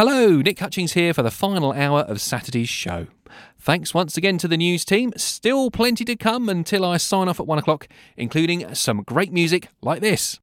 Hello, Nick Hutchings here for the final hour of Saturday's show. Thanks once again to the news team. Still plenty to come until I sign off at 1 o'clock, including some great music like this.